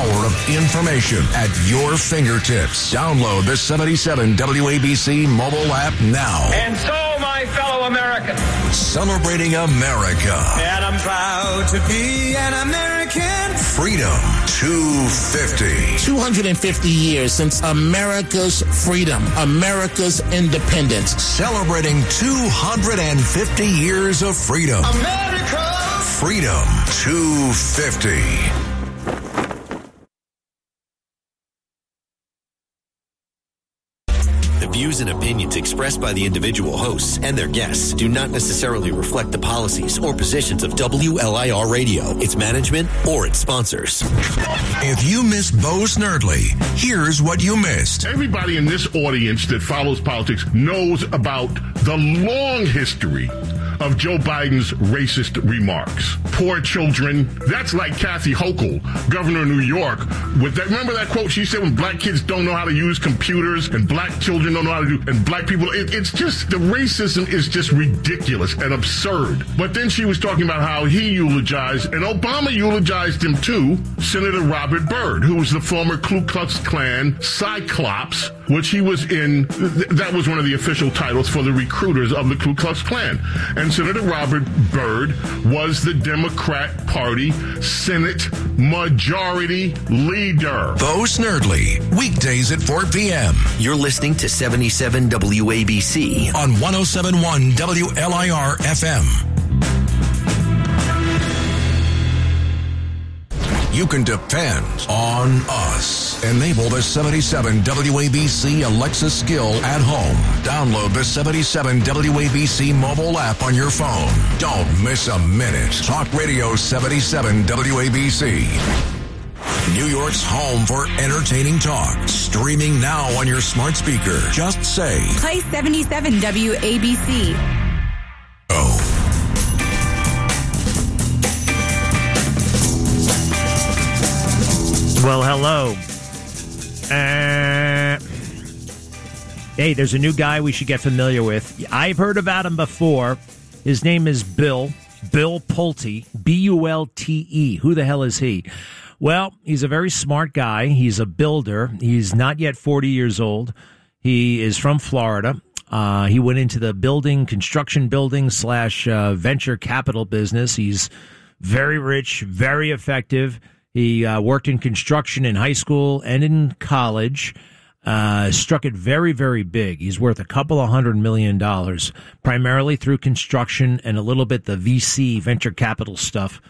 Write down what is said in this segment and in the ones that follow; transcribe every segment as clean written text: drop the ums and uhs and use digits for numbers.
power of information at your fingertips. Download the 77 WABC mobile app now. And so, my fellow Americans, celebrating America. And I'm proud to be an American. Freedom 250. 250 years since America's freedom, America's independence. Celebrating 250 years of freedom. America! Freedom 250. The views and opinions expressed by the individual hosts and their guests do not necessarily reflect the policies or positions of WLIR Radio, its management, or its sponsors. If you missed Bo Snerdley, here's what you missed. Everybody in this audience that follows politics knows about the long history of Joe Biden's racist remarks. Poor children. That's like Kathy Hochul, governor of New York. With that, remember that quote she said when black kids don't know how to use computers and black children don't know how to do, and black people, it's just, the racism is just ridiculous and absurd. But then she was talking about how he eulogized, and Obama eulogized him too, Senator Robert Byrd, who was the former Ku Klux Klan Cyclops, which he was in, that was one of the official titles for the recruiters of the Ku Klux Klan. And Senator Robert Byrd was the Democrat Party Senate Majority Leader. Bo Snerdley, weekdays at 4 p.m. You're listening to 77 WABC on 107.1 WLIR FM. You can depend on us. Enable the 77 WABC Alexa skill at home. Download the 77 WABC mobile app on your phone. Don't miss a minute. Talk Radio 77 WABC. New York's home for entertaining talk. Streaming now on your smart speaker. Just say, play 77 WABC. Oh. Well, hello. Hey, there's a new guy we should get familiar with. I've heard about him before. His name is Bill Pulte, B-U-L-T-E. Who the hell is he? Well, he's a very smart guy. He's a builder. He's not yet 40 years old. He is from Florida. He went into the construction building / venture capital business. He's very rich, very effective. He worked in construction in high school and in college, struck it very, very big. He's worth a couple of $100 million, primarily through construction and a little bit the VC, venture capital stuff.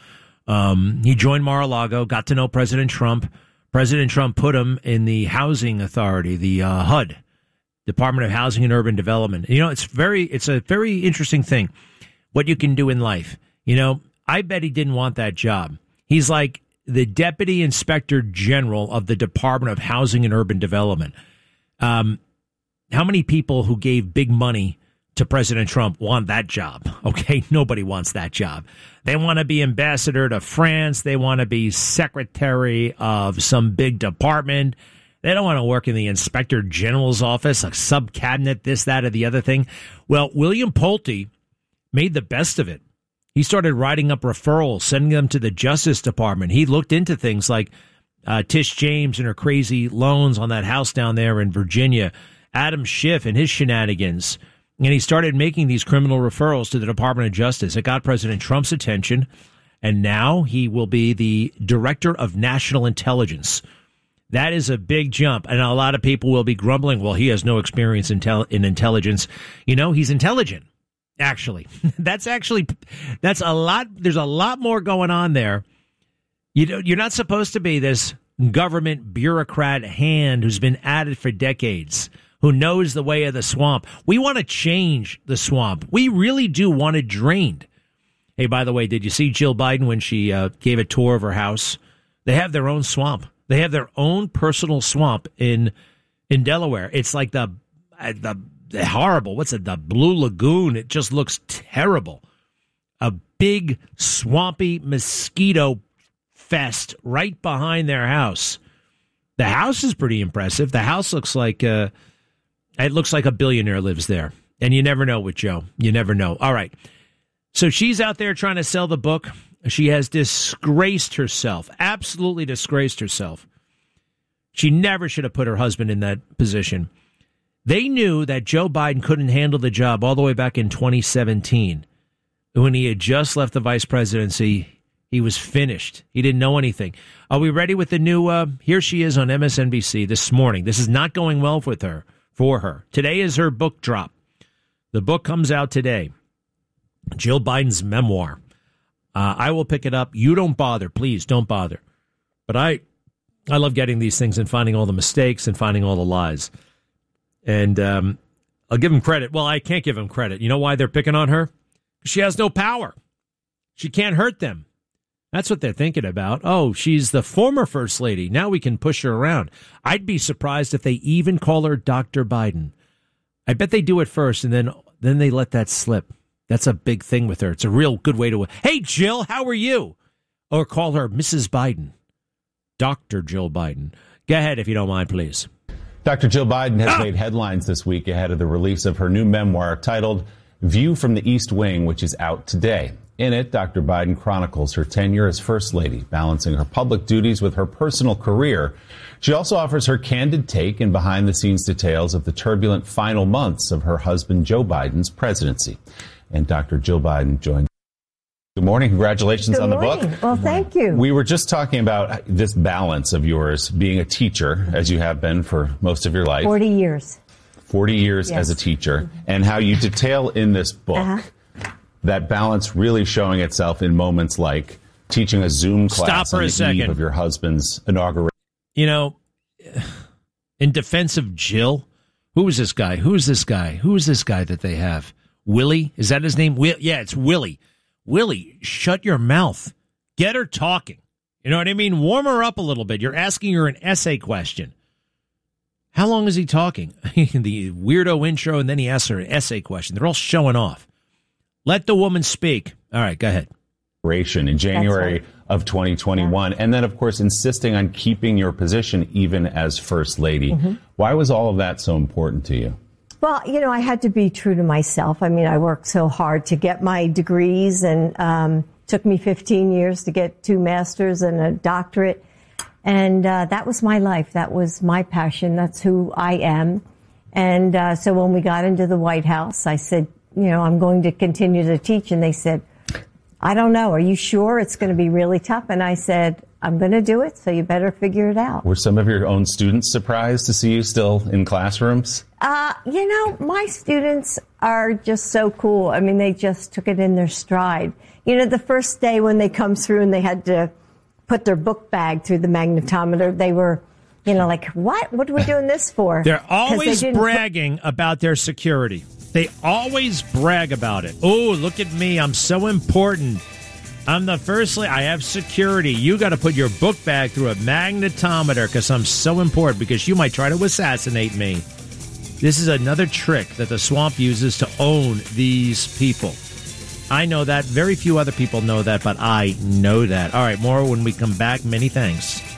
He joined Mar-a-Lago, got to know President Trump. President Trump put him in the Housing Authority, the HUD, Department of Housing and Urban Development. You know, it's a very interesting thing, what you can do in life. You know, I bet he didn't want that job. He's like the Deputy Inspector General of the Department of Housing and Urban Development. How many people who gave big money to President Trump want that job? Okay, nobody wants that job. They want to be ambassador to France. They want to be secretary of some big department. They don't want to work in the Inspector General's office, a sub-cabinet, this, that, or the other thing. Well, William Pulte made the best of it. He started writing up referrals, sending them to the Justice Department. He looked into things like Tish James and her crazy loans on that house down there in Virginia, Adam Schiff and his shenanigans. And he started making these criminal referrals to the Department of Justice. It got President Trump's attention, and now he will be the Director of National Intelligence. That is a big jump, and a lot of people will be grumbling, well, he has no experience in intelligence. You know, he's intelligent. Actually, that's a lot. There's a lot more going on there. You're not supposed to be this government bureaucrat hand who's been at it for decades, who knows the way of the swamp. We want to change the swamp. We really do want it drained. Hey, by the way, did you see Jill Biden when she gave a tour of her house? They have their own swamp. They have their own personal swamp in Delaware. It's like the horrible. What's it? The Blue Lagoon. It just looks terrible. A big swampy mosquito fest right behind their house. The house is pretty impressive. The house looks like it looks like a billionaire lives there. And you never know with Joe. You never know. All right. So she's out there trying to sell the book. She has disgraced herself, absolutely disgraced herself. She never should have put her husband in that position. They knew that Joe Biden couldn't handle the job all the way back in 2017. When he had just left the vice presidency, he was finished. He didn't know anything. Are we ready with the new, here she is on MSNBC this morning. This is not going well with her, for her. Today is her book drop. The book comes out today. Jill Biden's memoir. I will pick it up. You don't bother. Please don't bother. But I love getting these things and finding all the mistakes and finding all the lies. And I'll give him credit. Well, I can't give him credit. You know why they're picking on her? She has no power. She can't hurt them. That's what they're thinking about. Oh, she's the former first lady. Now we can push her around. I'd be surprised if they even call her Dr. Biden. I bet they do it first, and then they let that slip. That's a big thing with her. It's a real good way to, hey, Jill, how are you? Or call her Mrs. Biden. Dr. Jill Biden. Go ahead if you don't mind, please. Dr. Jill Biden has made headlines this week ahead of the release of her new memoir titled View from the East Wing, which is out today. In it, Dr. Biden chronicles her tenure as First Lady, balancing her public duties with her personal career. She also offers her candid take and behind-the-scenes details of the turbulent final months of her husband Joe Biden's presidency. And Dr. Jill Biden joined. Good morning. Congratulations on the book. Well, thank you. We were just talking about this balance of yours being a teacher, as you have been for most of your life. 40 years. 40 years Yes. as a teacher, and how you detail in this book that balance really showing itself in moments like teaching a Zoom class on the eve of your husband's inauguration. You know, in defense of Jill, who is this guy? Who is this guy? Who is this guy that they have? Willie? Is that his name? Yeah, it's Willie. Willie, shut your mouth. Get her talking. You know what I mean? Warm her up a little bit. You're asking her an essay question. How long is he talking? The weirdo intro, and then he asks her an essay question. They're all showing off. Let the woman speak. All right, go ahead. In January of 2021. And then, of course, insisting on keeping your position even as First Lady. Why was all of that so important to you? Well, you know, I had to be true to myself. I mean, I worked so hard to get my degrees, and took me 15 years to get 2 masters and a doctorate. And that was my life. That was my passion. That's who I am. And so when we got into the White House, I said, you know, I'm going to continue to teach. And they said, I don't know. Are you sure it's going to be really tough? And I said, I'm going to do it, so you better figure it out. Were some of your own students surprised to see you still in classrooms? You know, my students are just so cool. I mean, they just took it in their stride. You know, the first day when they come through and they had to put their book bag through the magnetometer, they were, you know, like, what? What are we doing this for? They're always bragging about their security. They always brag about it. Oh, look at me. I'm so important. I'm the first lady. I have security. You got to put your book bag through a magnetometer because I'm so important, because you might try to assassinate me. This is another trick that the swamp uses to own these people. I know that. Very few other people know that, but I know that. All right, more when we come back. Many thanks.